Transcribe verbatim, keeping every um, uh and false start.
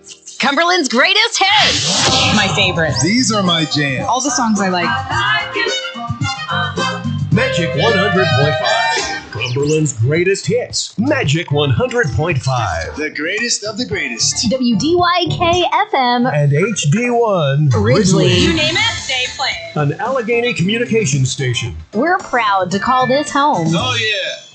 Cumberland's greatest hits. My favorite. These are my jam. All the songs I like. Magic one hundred point five. Cumberland's greatest hits. Magic one hundred point five. The greatest of the greatest. W D Y K F M. And H D one Ridgely. You name it, they play it. An Allegheny communications station. We're proud to call this home. Oh, yeah.